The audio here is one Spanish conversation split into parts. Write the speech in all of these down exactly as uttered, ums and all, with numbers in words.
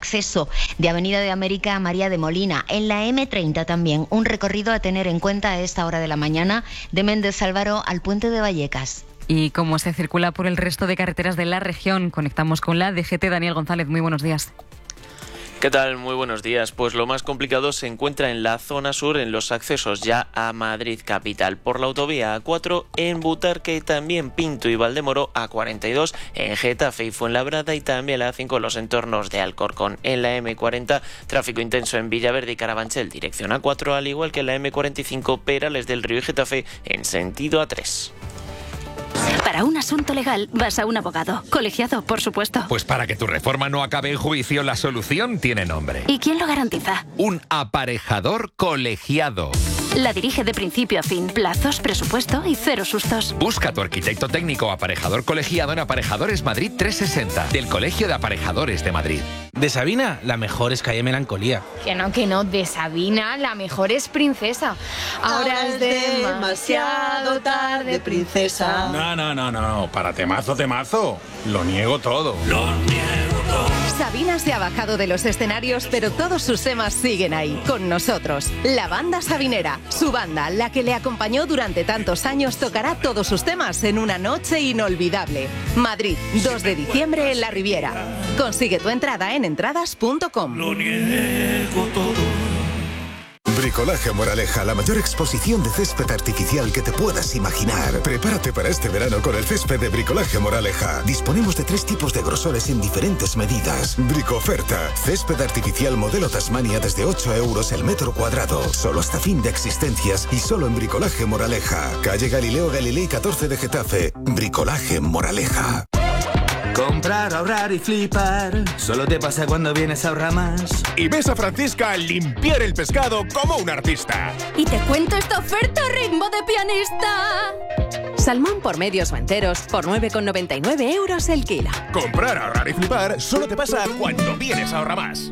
acceso de Avenida de América a María de Molina. En la eme treinta también, un recorrido a tener en cuenta a esta hora de la mañana, de Méndez Álvaro al Puente de Vallecas. Y cómo se circula por el resto de carreteras de la región, conectamos con la D G T. Daniel González, muy buenos días. ¿Qué tal? Muy buenos días. Pues lo más complicado se encuentra en la zona sur, en los accesos ya a Madrid capital. Por la autovía A cuatro, en Butarque, también Pinto y Valdemoro, A cuarenta y dos, en Getafe y Fuenlabrada, y también la A cinco en los entornos de Alcorcón. En la eme cuarenta, tráfico intenso en Villaverde y Carabanchel, dirección A cuatro, al igual que en la eme cuarenta y cinco, Perales del Río y Getafe, en sentido A tres. Para un asunto legal vas a un abogado, colegiado, por supuesto. Pues para que tu reforma no acabe en juicio, la solución tiene nombre. ¿Y quién lo garantiza? Un aparejador colegiado. La dirige de principio a fin, plazos, presupuesto y cero sustos. Busca a tu arquitecto técnico aparejador colegiado en Aparejadores Madrid trescientos sesenta, del Colegio de Aparejadores de Madrid. De Sabina, la mejor es Calle Melancolía. Que no, que no, de Sabina, la mejor es Princesa. Ahora, Ahora es demasiado tarde, princesa. No, no, no, no, para temazo, temazo. Lo niego todo. Lo niego todo. Sabina se ha bajado de los escenarios, pero todos sus temas siguen ahí, con nosotros. La banda sabinera, su banda, la que le acompañó durante tantos años, tocará todos sus temas en una noche inolvidable. Madrid, dos de diciembre en la Riviera. Consigue tu entrada en entradas punto com. Lo niego todo. Bricolaje Moraleja, la mayor exposición de césped artificial que te puedas imaginar. Prepárate para este verano con el césped de Bricolaje Moraleja. Disponemos de tres tipos de grosores en diferentes medidas. Bricoferta, césped artificial modelo Tasmania desde ocho euros el metro cuadrado. Solo hasta fin de existencias y solo en Bricolaje Moraleja. Calle Galileo Galilei catorce de Getafe. Bricolaje Moraleja. Comprar, ahorrar y flipar. Solo te pasa cuando vienes a Ahorra Más. Y ves a Francisca limpiar el pescado como un artista. Y te cuento esta oferta ritmo de pianista. Salmón por medios o enteros por nueve con noventa y nueve euros el kilo. Comprar, ahorrar y flipar solo te pasa cuando vienes a Ahorra Más.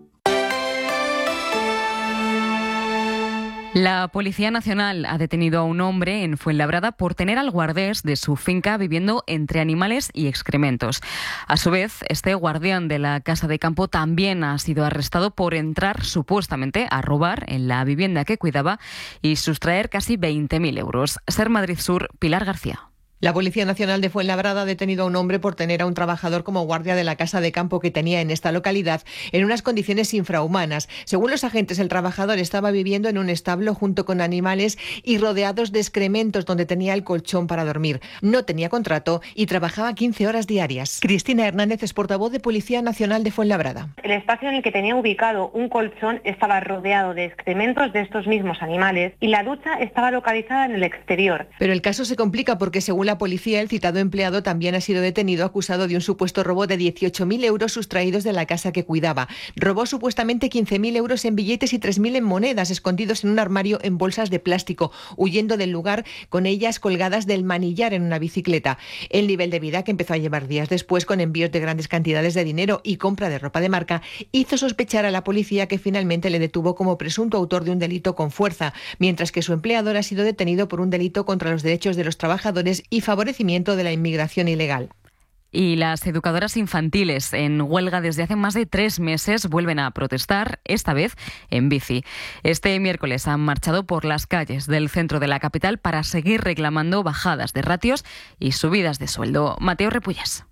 La Policía Nacional ha detenido a un hombre en Fuenlabrada por tener al guardés de su finca viviendo entre animales y excrementos. A su vez, este guardián de la casa de campo también ha sido arrestado por entrar supuestamente a robar en la vivienda que cuidaba y sustraer casi veinte mil euros. Ser Madrid Sur, Pilar García. La Policía Nacional de Fuenlabrada ha detenido a un hombre por tener a un trabajador como guardia de la casa de campo que tenía en esta localidad en unas condiciones infrahumanas. Según los agentes, el trabajador estaba viviendo en un establo junto con animales y rodeados de excrementos donde tenía el colchón para dormir. No tenía contrato y trabajaba quince horas diarias. Cristina Hernández es portavoz de Policía Nacional de Fuenlabrada. El espacio en el que tenía ubicado un colchón estaba rodeado de excrementos de estos mismos animales y la ducha estaba localizada en el exterior. Pero el caso se complica porque, según la policía, el citado empleado también ha sido detenido acusado de un supuesto robo de dieciocho mil euros sustraídos de la casa que cuidaba. Robó supuestamente quince mil euros en billetes y tres mil en monedas escondidos en un armario en bolsas de plástico, huyendo del lugar con ellas colgadas del manillar en una bicicleta. El nivel de vida, que empezó a llevar días después con envíos de grandes cantidades de dinero y compra de ropa de marca, hizo sospechar a la policía, que finalmente le detuvo como presunto autor de un delito con fuerza, mientras que su empleador ha sido detenido por un delito contra los derechos de los trabajadores y favorecimiento de la inmigración ilegal. Y las educadoras infantiles en huelga desde hace más de tres meses vuelven a protestar, esta vez en bici. Este miércoles han marchado por las calles del centro de la capital para seguir reclamando bajadas de ratios y subidas de sueldo. Mateo Repullas.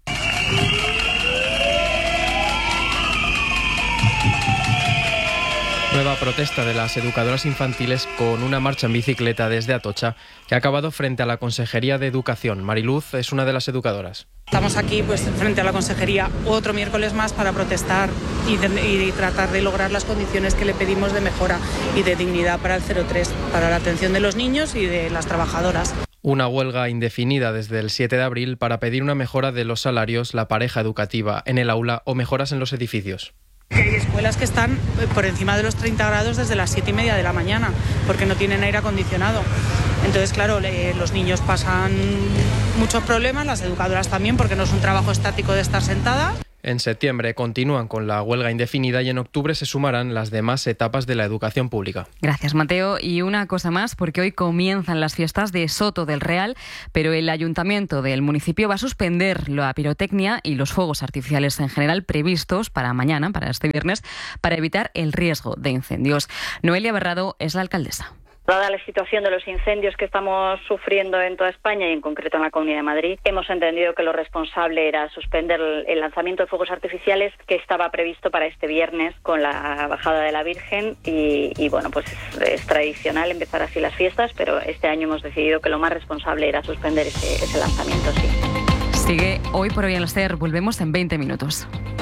Nueva protesta de las educadoras infantiles con una marcha en bicicleta desde Atocha que ha acabado frente a la Consejería de Educación. Mariluz es una de las educadoras. Estamos aquí pues frente a la Consejería otro miércoles más para protestar y, de, y tratar de lograr las condiciones que le pedimos de mejora y de dignidad para el cero tres, para la atención de los niños y de las trabajadoras. Una huelga indefinida desde el siete de abril para pedir una mejora de los salarios, la pareja educativa en el aula o mejoras en los edificios. Hay escuelas que están por encima de los treinta grados desde las siete y media de la mañana porque no tienen aire acondicionado. Entonces, claro, eh, los niños pasan muchos problemas, las educadoras también, porque no es un trabajo estático de estar sentadas. En septiembre continúan con la huelga indefinida y en octubre se sumarán las demás etapas de la educación pública. Gracias, Mateo. Y una cosa más, porque hoy comienzan las fiestas de Soto del Real, pero el ayuntamiento del municipio va a suspender la pirotecnia y los fuegos artificiales en general previstos para mañana, para este viernes, para evitar el riesgo de incendios. Noelia Berrado es la alcaldesa. Dada la situación de los incendios que estamos sufriendo en toda España y en concreto en la Comunidad de Madrid, hemos entendido que lo responsable era suspender el lanzamiento de fuegos artificiales que estaba previsto para este viernes con la bajada de la Virgen y, y bueno, pues es, es tradicional empezar así las fiestas, pero este año hemos decidido que lo más responsable era suspender ese, ese lanzamiento, sí. Sigue Hoy por Hoy en la SER. Volvemos en veinte minutos.